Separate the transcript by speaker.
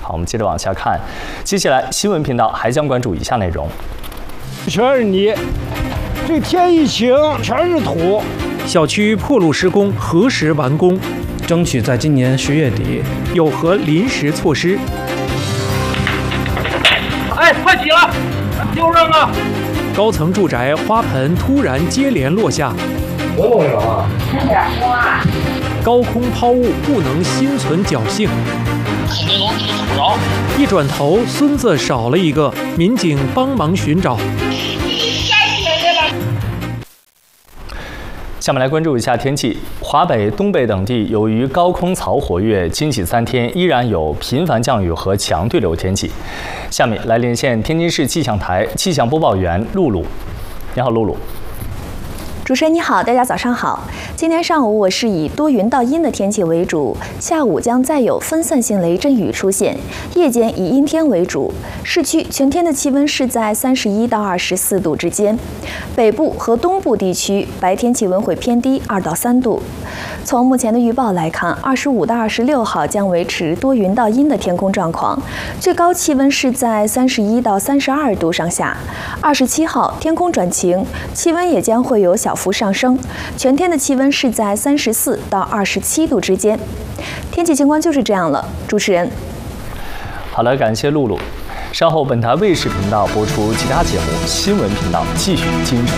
Speaker 1: 好，我们接着往下看，接下来新闻频道还将关注以下内容：
Speaker 2: 全是泥，这天一晴全是土。
Speaker 3: 小区破路施工何时完工？
Speaker 4: 争取在今年10月底。
Speaker 3: 有何临时措施？
Speaker 5: 哎，快起来，丢扔啊！
Speaker 3: 高层住宅花盆突然接连落下，
Speaker 5: 我有啊，
Speaker 6: 吃点花。
Speaker 3: 高空抛物不能心存侥幸。
Speaker 5: 肯定能吃不着。
Speaker 3: 一转头，孙子少了一个，民警帮忙寻找。
Speaker 1: 下面来关注一下天气。华北、东北等地由于高空槽活跃，今起3天依然有频繁降雨和强对流天气。下面来连线天津市气象台气象播报员露露。你好，露露。
Speaker 7: 主持人你好，大家早上好。今天上午我市以多云到阴的天气为主，下午将再有分散性雷阵雨出现，夜间以阴天为主。市区全天的气温是在31到24度之间，北部和东部地区白天气温会偏低2到3度。从目前的预报来看，25到26号将维持多云到阴的天空状况，最高气温是在31到32度上下。27号天空转晴，气温也将会有小幅上升，全天的气温是在34到27度之间。天气情况就是这样了，主持人。
Speaker 1: 好了，感谢露露。稍后本台卫视频道播出其他节目，新闻频道继续精神